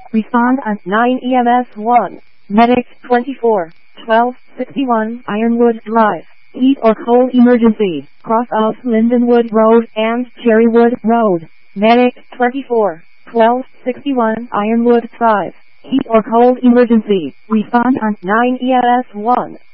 Respond on 9 EMS 1. Medic 24, 1261 Ironwood Drive. Heat or cold emergency. Cross of Lindenwood Road and Cherrywood Road. Medic 24, 1261 Ironwood Drive. Heat or cold emergency. Respond on 9 EMS 1.